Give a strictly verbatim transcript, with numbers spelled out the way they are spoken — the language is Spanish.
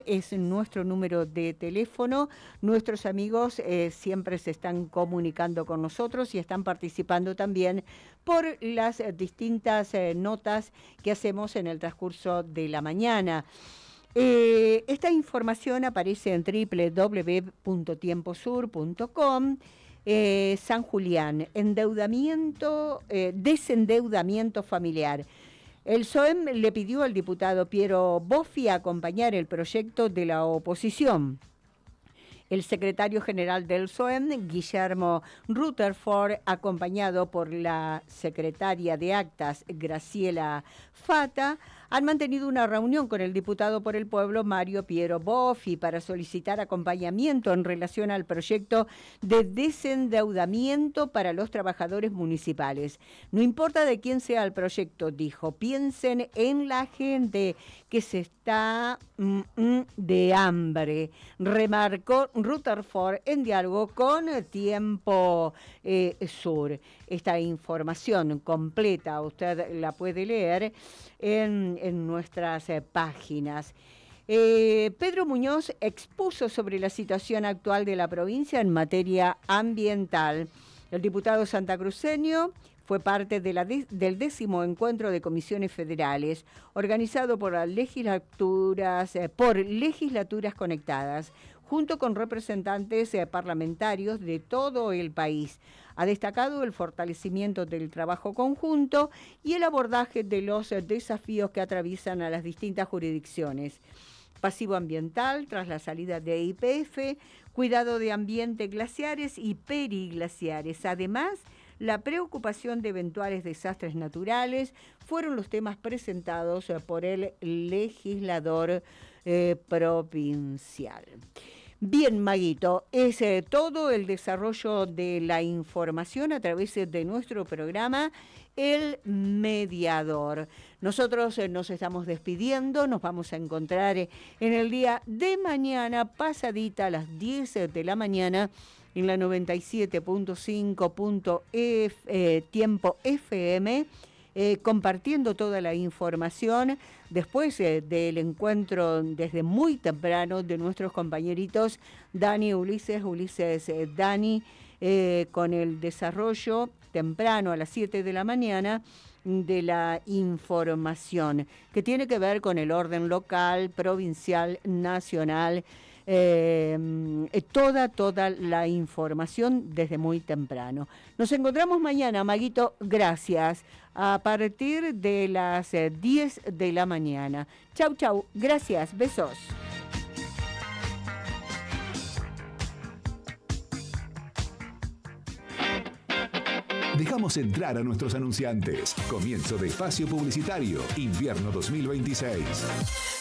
Es nuestro número de teléfono. Nuestros amigos eh, siempre se están comunicando con nosotros y están participando también por las eh, distintas eh, notas que hacemos en el transcurso de la mañana. Eh, esta información aparece en doble u doble u doble u punto tiempo sur punto com. Eh, San Julián, endeudamiento, eh, desendeudamiento familiar. El S O E M le pidió al diputado Piero Boffi acompañar el proyecto de la oposición. El secretario general del S O E M, Guillermo Rutherford, acompañado por la secretaria de Actas, Graciela Fata, han mantenido una reunión con el diputado por el pueblo, Mario Piero Boffi, para solicitar acompañamiento en relación al proyecto de desendeudamiento para los trabajadores municipales. No importa de quién sea el proyecto, dijo, piensen en la gente que se está mm, mm, de hambre, remarcó Rutherford en diálogo con Tiempo eh, Sur. Esta información completa usted la puede leer en, en nuestras eh, páginas. Eh, Pedro Muñoz expuso sobre la situación actual de la provincia en materia ambiental. El diputado santacruceño fue parte de la de, del décimo encuentro de comisiones federales, organizado por las legislaturas, eh, por legislaturas conectadas, junto con representantes eh, parlamentarios de todo el país. Ha destacado el fortalecimiento del trabajo conjunto y el abordaje de los eh, desafíos que atraviesan a las distintas jurisdicciones. Pasivo ambiental tras la salida de Y P F, cuidado de ambiente glaciares y periglaciares. Además, la preocupación de eventuales desastres naturales fueron los temas presentados por el legislador eh, provincial. Bien, Maguito, es eh, todo el desarrollo de la información a través de nuestro programa El Mediador. Nosotros eh, nos estamos despidiendo, nos vamos a encontrar eh, en el día de mañana, pasadita a las diez de la mañana, en la noventa y siete punto cinco eh, Tiempo F M, eh, compartiendo toda la información después eh, del encuentro desde muy temprano de nuestros compañeritos Dani Ulises, Ulises eh, Dani, eh, con el desarrollo temprano a las siete de la mañana de la información que tiene que ver con el orden local, provincial, nacional, eh, toda, toda la información desde muy temprano. Nos encontramos mañana, Maguito, gracias, a partir de las eh, diez de la mañana. Chau, chau, gracias, besos. Dejamos entrar a nuestros anunciantes. Comienzo de espacio publicitario, invierno dos mil veintiséis.